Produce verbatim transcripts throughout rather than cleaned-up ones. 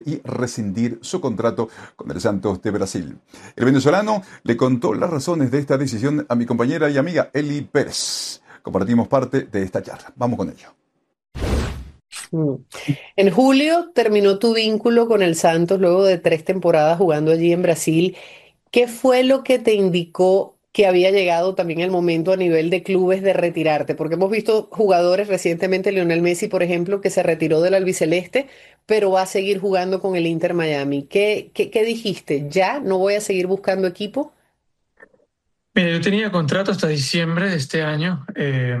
y rescindir su contrato con el Santos de Brasil. El venezolano le contó las razones de esta decisión a mi compañera y amiga Eli Pérez. Compartimos parte de esta charla. Vamos con ello. Mm. En julio terminó tu vínculo con el Santos luego de tres temporadas jugando allí en Brasil. ¿Qué fue lo que te indicó que había llegado también el momento a nivel de clubes de retirarte? Porque hemos visto jugadores recientemente, Lionel Messi, por ejemplo, que se retiró del albiceleste, pero va a seguir jugando con el Inter Miami. ¿Qué, qué, qué dijiste? ¿Ya no voy a seguir buscando equipo? Mira, yo tenía contrato hasta diciembre de este año. Eh,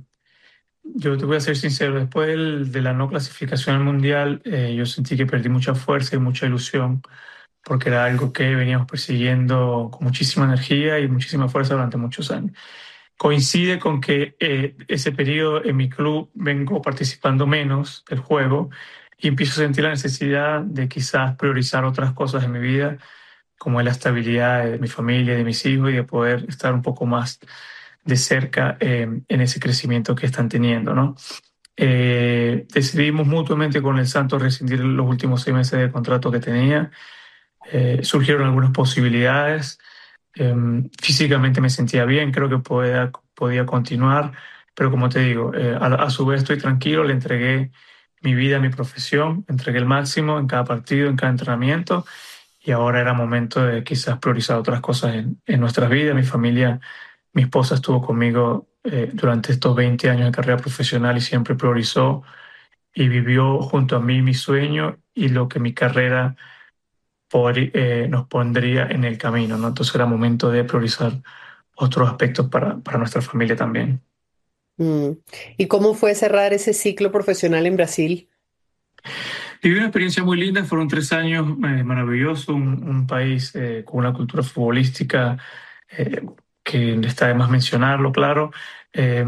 yo te voy a ser sincero, después del- de la no clasificación al Mundial, eh, yo sentí que perdí mucha fuerza y mucha ilusión, porque era algo que veníamos persiguiendo con muchísima energía y muchísima fuerza durante muchos años. Coincide con que eh, ese periodo en mi club vengo participando menos del juego y empiezo a sentir la necesidad de quizás priorizar otras cosas en mi vida, como es la estabilidad de mi familia, de mis hijos y de poder estar un poco más de cerca eh, en ese crecimiento que están teniendo, ¿no? Eh, decidimos mutuamente con el Santos rescindir los últimos seis meses de contrato que tenía. Eh, surgieron algunas posibilidades. Eh, Físicamente me sentía bien, creo que podía, podía continuar, pero como te digo, eh, a, a su vez estoy tranquilo, le entregué mi vida, mi profesión, entregué el máximo en cada partido, en cada entrenamiento, y ahora era momento de quizás priorizar otras cosas en, en nuestras vidas. Mi familia, mi esposa estuvo conmigo eh, durante estos veinte años de carrera profesional y siempre priorizó y vivió junto a mí mi sueño y lo que mi carrera por- eh, nos pondría en el camino, ¿no? Entonces era momento de priorizar otros aspectos para, para nuestra familia también. Mm. ¿Y cómo fue cerrar ese ciclo profesional en Brasil? Viví una experiencia muy linda, fueron tres años eh, maravillosos, un, un país eh, con una cultura futbolística eh, que está de más mencionarlo, claro. Eh,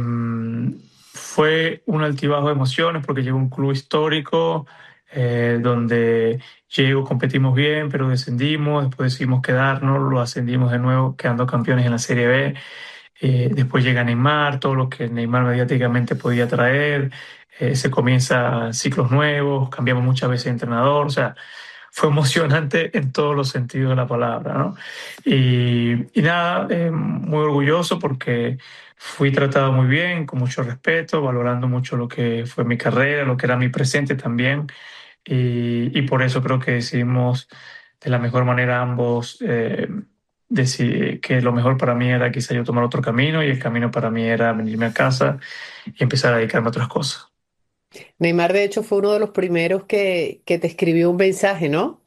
Fue un altibajo de emociones porque llegó un club histórico eh, donde llego, competimos bien, pero descendimos, después decidimos quedarnos, lo ascendimos de nuevo, quedando campeones en la Serie B. Eh, después llega Neymar, todo lo que Neymar mediáticamente podía traer, eh, se comienza ciclos nuevos, cambiamos muchas veces de entrenador, o sea, fue emocionante en todos los sentidos de la palabra, ¿no? Y, y nada, eh, muy orgulloso porque fui tratado muy bien, con mucho respeto, valorando mucho lo que fue mi carrera, lo que era mi presente también, y, y por eso creo que decidimos de la mejor manera ambos. Eh, decidí que lo mejor para mí era quizá yo tomar otro camino y el camino para mí era venirme a casa y empezar a dedicarme a otras cosas. Neymar, de hecho, fue uno de los primeros que, que te escribió un mensaje, ¿no?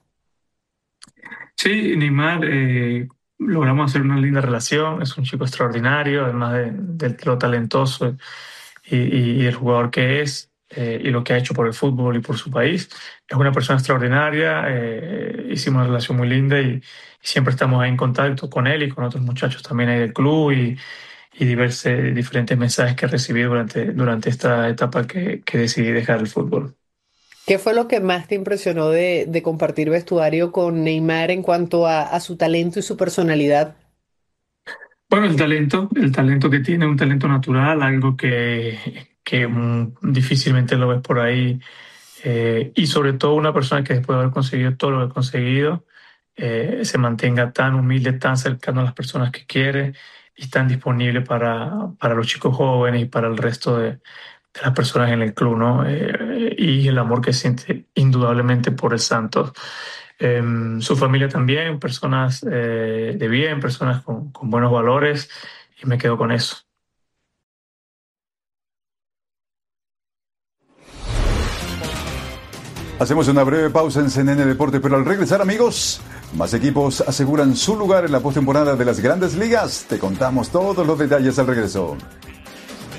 Sí, Neymar, eh, logramos hacer una linda relación, es un chico extraordinario, además de, de lo talentoso y, y- y el jugador que es eh, y lo que ha hecho por el fútbol y por su país. Es una persona extraordinaria, eh, hicimos una relación muy linda y, y siempre estamos ahí en contacto con él y con otros muchachos también ahí del club y, y diversos, diferentes mensajes que recibí durante, durante esta etapa que, que decidí dejar el fútbol. ¿Qué fue lo que más te impresionó de, de compartir vestuario con Neymar en cuanto a, a su talento y su personalidad? Bueno, el talento, el talento que tiene, un talento natural, algo que, que mm, difícilmente lo ves por ahí, eh, y sobre todo una persona que después de haber conseguido todo lo que ha conseguido, eh, se mantenga tan humilde, tan cercano a las personas que quiere y tan disponible para, para los chicos jóvenes y para el resto de, de las personas en el club, ¿no? Eh, y el amor que siente indudablemente por el Santos. Em, su familia también, personas eh, de bien, personas con, con buenos valores, y me quedo con eso. Hacemos una breve pausa en C N N Deporte, pero al regresar, amigos, más equipos aseguran su lugar en la postemporada de las Grandes Ligas. Te contamos todos los detalles al regreso.